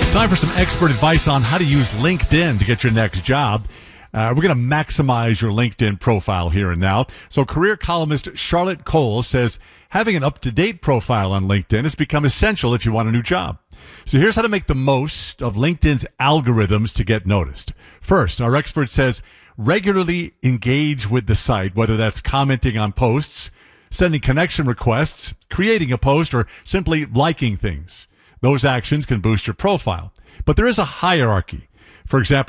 Time for some expert advice on how to use LinkedIn to get your next job. We're going to maximize your LinkedIn profile here and now. So career columnist Charlotte Cole says having an up-to-date profile on LinkedIn has become essential if you want a new job. So here's how to make the most of LinkedIn's algorithms to get noticed. First, our expert says regularly engage with the site, whether that's commenting on posts, sending connection requests, creating a post, or simply liking things. Those actions can boost your profile. But there is a hierarchy. For example,